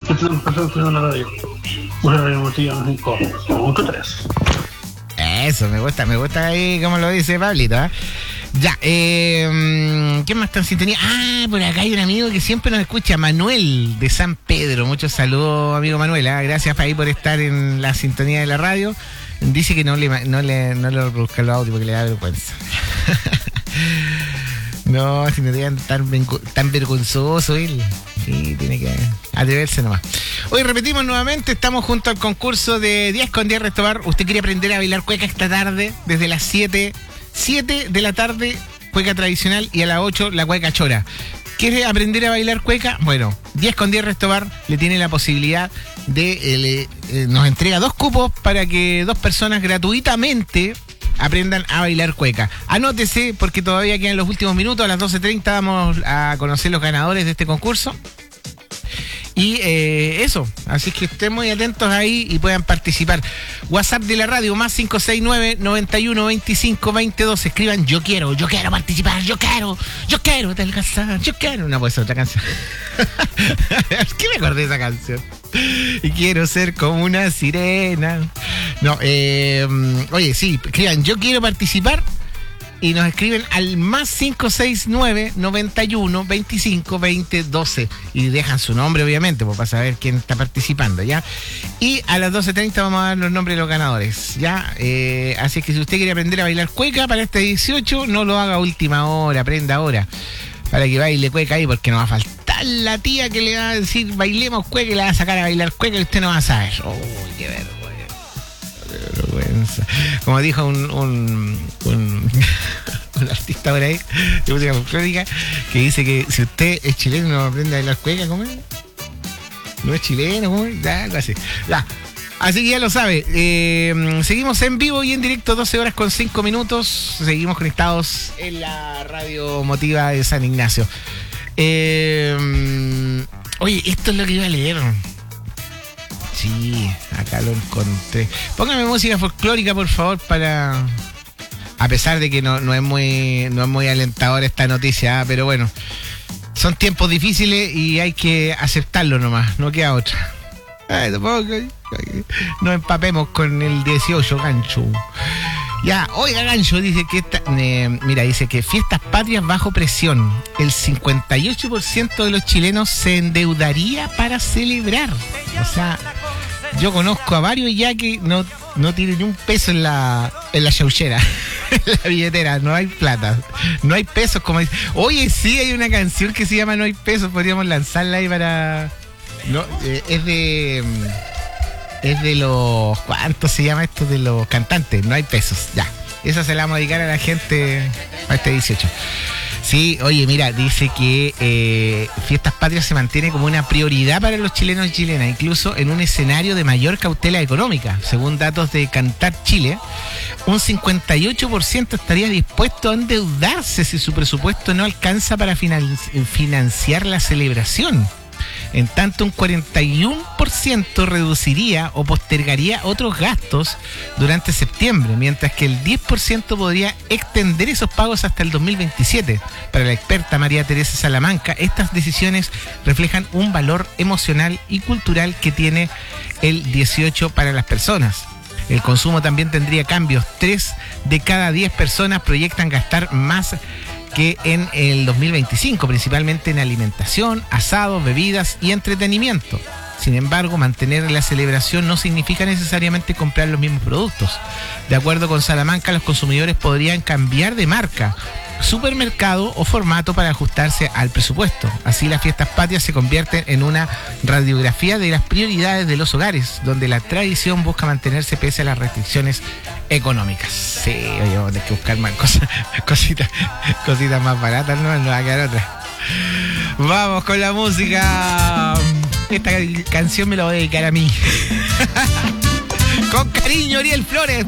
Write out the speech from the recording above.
Están pasando la radio. Una radio motiva 5.3. Eso, me gusta ahí como lo dice Pablito, ¿eh? Ya, ¿quién más está en sintonía? Ah, por acá hay un amigo que siempre nos escucha, Manuel de San Pedro. Muchos saludos, amigo Manuel, ¿eh? Gracias ahí por estar en la sintonía de la radio. Dice que no le reproduzca los audios porque le da vergüenza. No, si no digan tan vergonzoso él. Sí, tiene que atreverse nomás. Hoy repetimos nuevamente, estamos junto al concurso de 10 con 10 Restobar. Usted quiere aprender a bailar cueca esta tarde, desde las 7 de la tarde, cueca tradicional, y a las 8 la cueca chora. ¿Quiere aprender a bailar cueca? Bueno, 10 con 10 Restobar le tiene la posibilidad de... nos entrega 2 cupos para que 2 personas gratuitamente aprendan a bailar cueca. Anótese porque todavía quedan los últimos minutos. A las 12:30 vamos a conocer los ganadores de este concurso. Y eso, así que estén muy atentos ahí y puedan participar. WhatsApp de la radio, más 569-9125-2012. Escriban, yo quiero participar, yo quiero adelgazar, yo quiero. No, pues otra canción. ¿Qué me acordé de esa canción? Y quiero ser como una sirena. No, oye, sí, escriban, yo quiero participar. Y nos escriben al más 569-9125-2012. Y dejan su nombre, obviamente, pues, para saber quién está participando, ¿ya? Y a las 12:30 vamos a dar los nombres de los ganadores, ¿ya? Así que si usted quiere aprender a bailar cueca para este 18, no lo haga a última hora, aprenda ahora. Para que baile cueca ahí, porque nos va a faltar la tía que le va a decir, bailemos cueca, y le va a sacar a bailar cueca y usted no va a saber. ¡Uy, qué vergüenza! Como dijo un artista por ahí de música folclórica, que dice que si usted es chileno y no aprende a bailar cueca, ¿cómo es? No es chileno, ¿cómo es? Algo así. Ya. Así que ya lo sabe. Seguimos en vivo y en directo, 12 horas con 5 minutos. Seguimos conectados en la radio motiva de San Ignacio. Oye, esto es lo que iba a leer. Sí, acá lo encontré. Póngame música folclórica, por favor, para... A pesar de que no es muy alentadora esta noticia, pero bueno, son tiempos difíciles y hay que aceptarlo nomás, no queda otra. Nos empapemos con el 18, Gancho. Ya, oiga, Gancho, dice que dice que fiestas patrias bajo presión. El 58% de los chilenos se endeudaría para celebrar. O sea, yo conozco a varios ya que no tienen ni un peso en la chauchera, en la billetera, no hay plata, no hay pesos, como dice. Oye, sí, hay una canción que se llama No hay pesos, podríamos lanzarla ahí para... No, es de los... ¿Cuántos se llama esto? De los cantantes, No hay pesos, ya. Esa se la vamos a dedicar a la gente a este 18. Sí, oye, mira, dice que Fiestas Patrias se mantiene como una prioridad para los chilenos y chilenas, incluso en un escenario de mayor cautela económica. Según datos de Cantar Chile, un 58% estaría dispuesto a endeudarse si su presupuesto no alcanza para financiar la celebración. En tanto, un 41% reduciría o postergaría otros gastos durante septiembre, mientras que el 10% podría extender esos pagos hasta el 2027. Para la experta María Teresa Salamanca, estas decisiones reflejan un valor emocional y cultural que tiene el 18 para las personas. El consumo también tendría cambios. 3 de cada 10 personas proyectan gastar más que en el 2025, principalmente en alimentación, asados, bebidas y entretenimiento. Sin embargo, mantener la celebración no significa necesariamente comprar los mismos productos. De acuerdo con Salamanca, los consumidores podrían cambiar de marca, supermercado o formato para ajustarse al presupuesto. Así, las fiestas patrias se convierten en una radiografía de las prioridades de los hogares, donde la tradición busca mantenerse pese a las restricciones económicas. Sí, oye, vamos a tener que buscar más cositas más baratas, no va a quedar otra. Vamos con la música. Esta canción me la voy a dedicar a mí. Con cariño, Ariel Flores.